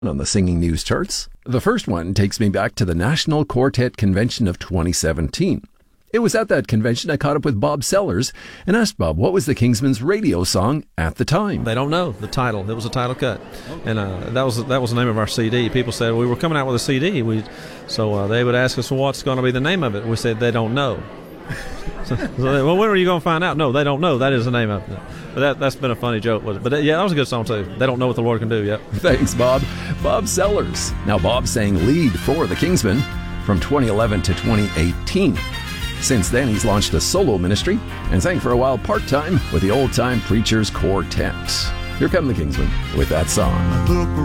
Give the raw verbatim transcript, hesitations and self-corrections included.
on the Singing News charts. The first one takes me back to the National Quartet Convention of twenty seventeen. It was at that convention I caught up with Bob Sellers and asked Bob what was the Kingsmen's radio song at the time. They don't know the title. It was a title cut, and uh, that was that was the name of our C D. People said we were coming out with a C D. We, so uh, they would ask us, well, what's going to be the name of it? We said they don't know. so, so they, well, when are you going to find out? No, they don't know. That is the name of it. But that, that's been a funny joke. But that, yeah, that was a good song, too. They don't know what the Lord can do yet. Thanks, Bob. Bob Sellers. Now, Bob sang lead for the Kingsmen from twenty eleven to twenty eighteen. Since then, he's launched a solo ministry and sang for a while part-time with the Old Time Preachers Quartet. Here come the Kingsmen with that song.